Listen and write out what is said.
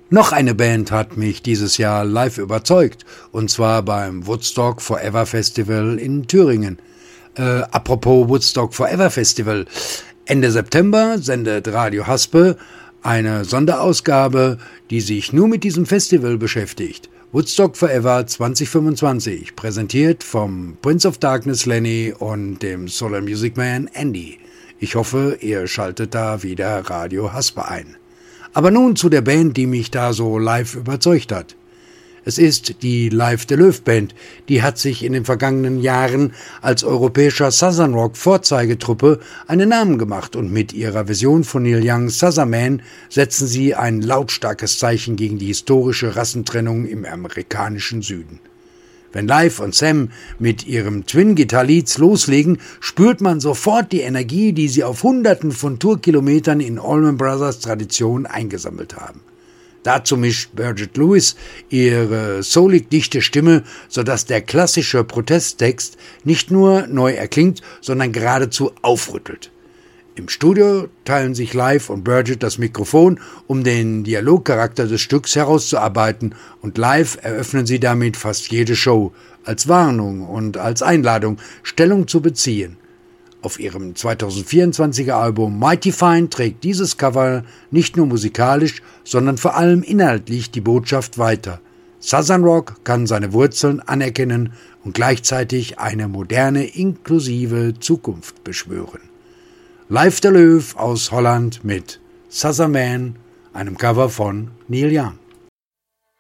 Noch eine Band hat mich dieses Jahr live überzeugt, und zwar beim Woodstock Forever Festival in Thüringen. Apropos Woodstock Forever Festival. Ende September sendet Radio Haspe eine Sonderausgabe, die sich nur mit diesem Festival beschäftigt. Woodstock Forever 2025, präsentiert vom Prince of Darkness Lenny und dem Solar Music Man Andy. Ich hoffe, ihr schaltet da wieder Radio Haspe ein. Aber nun zu der Band, die mich da so live überzeugt hat. Es ist die Live der Löw Band. Die hat sich in den vergangenen Jahren als europäischer Southern Rock Vorzeigetruppe einen Namen gemacht und mit ihrer Version von Neil Youngs Southern Man setzen sie ein lautstarkes Zeichen gegen die historische Rassentrennung im amerikanischen Süden. Wenn Live und Sam mit ihrem Twin-Guitar-Leads loslegen, spürt man sofort die Energie, die sie auf Hunderten von Tourkilometern in Allman Brothers Tradition eingesammelt haben. Dazu mischt Bridget Lewis ihre soulig dichte Stimme, sodass der klassische Protesttext nicht nur neu erklingt, sondern geradezu aufrüttelt. Im Studio teilen sich Live und Bridget das Mikrofon, um den Dialogcharakter des Stücks herauszuarbeiten, und live eröffnen sie damit fast jede Show, als Warnung und als Einladung, Stellung zu beziehen. Auf ihrem 2024er Album Mighty Fine trägt dieses Cover nicht nur musikalisch, sondern vor allem inhaltlich die Botschaft weiter. Southern Rock kann seine Wurzeln anerkennen und gleichzeitig eine moderne, inklusive Zukunft beschwören. Live der Löw aus Holland mit Southern Man, einem Cover von Neil Young.